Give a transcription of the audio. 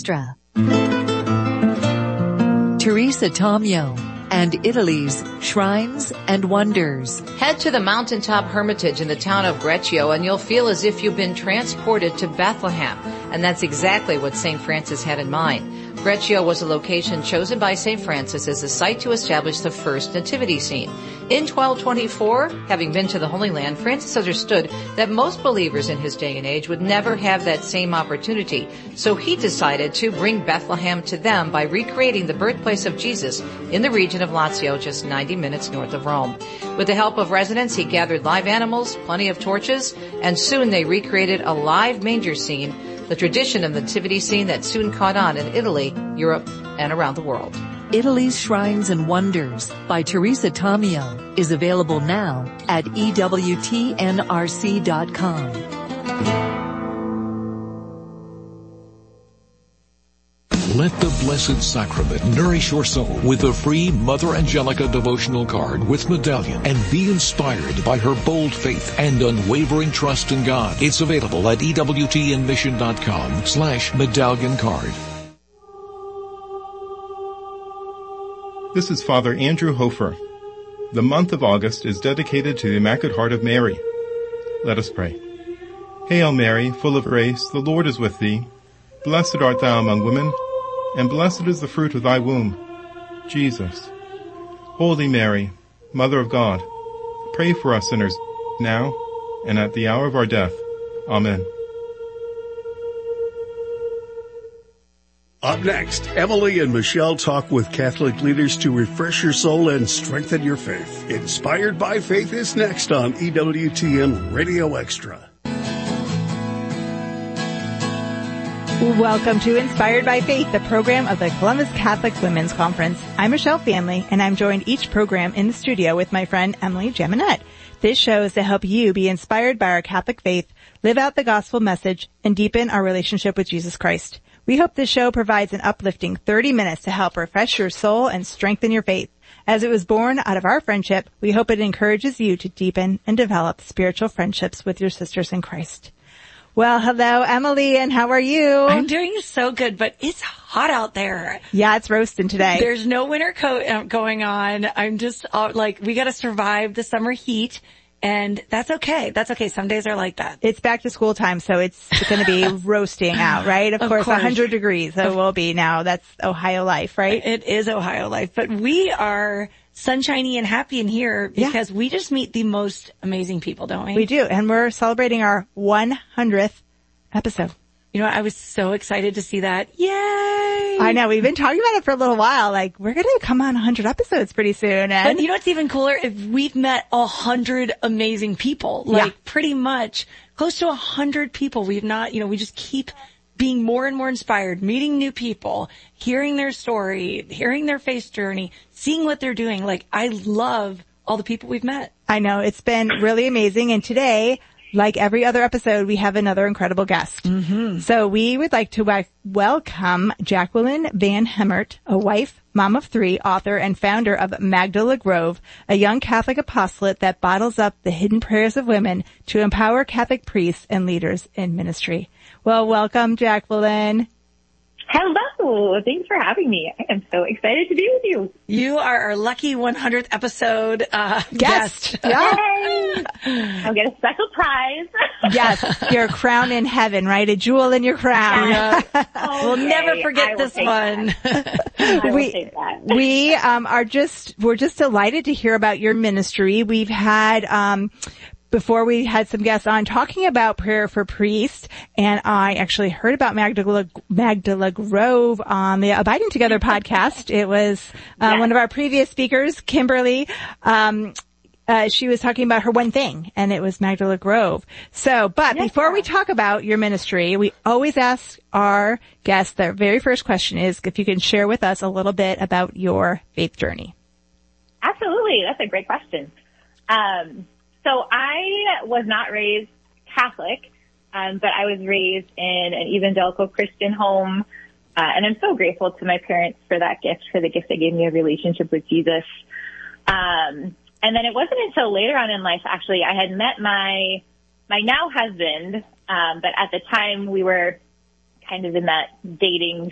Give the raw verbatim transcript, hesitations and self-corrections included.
Extra. Teresa Tomeo and Italy's Shrines and Wonders. Head to the mountaintop hermitage in the town of Greccio and you'll feel as if you've been transported to Bethlehem. And that's exactly what Saint Francis had in mind. Greccio was a location chosen by Saint Francis as the site to establish the first nativity scene. In twelve twenty-four, having been to the Holy Land, Francis understood that most believers in his day and age would never have that same opportunity. So he decided to bring Bethlehem to them by recreating the birthplace of Jesus in the region of Lazio, just ninety minutes north of Rome. With the help of residents, he gathered live animals, plenty of torches, and soon they recreated a live manger scene, the tradition of the nativity scene that soon caught on in Italy, Europe, and around the world. Italy's Shrines and Wonders by Teresa Tomeo is available now at E W T N R C dot com. Let the Blessed Sacrament nourish your soul with a free Mother Angelica devotional card with medallion and be inspired by her bold faith and unwavering trust in God. It's available at E W T N mission dot com slash medallion card. This is Father Andrew Hofer. The month of August is dedicated to the Immaculate Heart of Mary. Let us pray. Hail Mary, full of grace, the Lord is with thee. Blessed art thou among women, and blessed is the fruit of thy womb, Jesus. Holy Mary, Mother of God, pray for us sinners, now and at the hour of our death. Amen. Up next, Emily and Michelle talk with Catholic leaders to refresh your soul and strengthen your faith. Inspired by Faith is next on E W T N Radio Extra. Welcome to Inspired by Faith, the program of the Columbus Catholic Women's Conference. I'm Michelle Family, and I'm joined each program in the studio with my friend Emily Jaminet. This show is to help you be inspired by our Catholic faith, live out the gospel message, and deepen our relationship with Jesus Christ. We hope this show provides an uplifting thirty minutes to help refresh your soul and strengthen your faith. As it was born out of our friendship, we hope it encourages you to deepen and develop spiritual friendships with your sisters in Christ. Well, hello, Emily, and how are you? I'm doing so good, but it's hot out there. Yeah, it's roasting today. There's no winter coat going on. I'm just uh, like, we got to survive the summer heat, and that's okay. That's okay. Some days are like that. It's back to school time, so it's going to be roasting out, right? Of, of course, course, one hundred degrees. So it will be now. That's Ohio life, right? It is Ohio life, but we are sunshiny and happy in here because yeah. we just meet the most amazing people, don't we? We do, and we're celebrating our one hundredth episode. You know, I was so excited to see that. Yay! I know, we've been talking about it for a little while, like, we're gonna come on one hundred episodes pretty soon. And but you know what's even cooler? If we've met a hundred amazing people, like yeah. pretty much close to a hundred people. We've not, you know, we just keep being more and more inspired, meeting new people, hearing their story, hearing their faith journey, seeing what they're doing. Like, I love all the people we've met. I know, it's been really amazing. And today, like every other episode, we have another incredible guest. Mm-hmm. So we would like to w- welcome Jacqueline Van Hemert, a wife, mom of three, author, and founder of Magdala Grove, a young Catholic apostolate that bottles up the hidden prayers of women to empower Catholic priests and leaders in ministry. Well, welcome, Jacqueline. Hello. Thanks for having me. I am so excited to be with you. You are our lucky one hundredth episode uh, guest. guest. Yay! I'll get a special prize. Yes, your crown in heaven, right? A jewel in your crown. Yeah. Okay. We'll never forget this one. I will we take that. we um, are just we're just delighted to hear about your ministry. We've had. Um, Before we had some guests on talking about prayer for priests, and I actually heard about Magdala, Magdala Grove on the Abiding Together podcast. It was uh, yes. one of our previous speakers, Kimberly. Um, uh, she was talking about her one thing, and it was Magdala Grove. So, but yes, before we talk about your ministry, we always ask our guests, their very first question is if you can share with us a little bit about your faith journey. Absolutely. That's a great question. Um, So I was not raised Catholic, um, but I was raised in an evangelical Christian home, uh, and I'm so grateful to my parents for that gift, for the gift they gave me a relationship with Jesus. Um, and then it wasn't until later on in life, actually, I had met my my now husband, um, but at the time we were kind of in that dating